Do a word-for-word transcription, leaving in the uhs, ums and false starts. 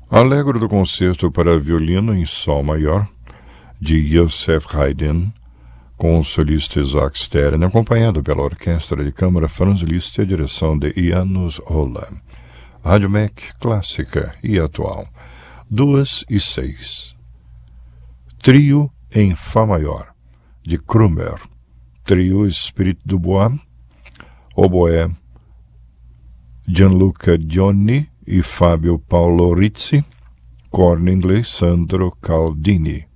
Allegro do concerto para violino em sol maior, de Yosef Haydn, com o solista Isaac Stern, acompanhado pela Orquestra de Câmara Franz Liszt e a direção de Janusz Holla. Rádio M E C clássica e atual. Duas e seis. Trio em Fá maior, de Krummer. Trio Esprit Dubois, oboé Gianluca Gionni e Fábio Paolo Rizzi, corno inglês Sandro Caldini.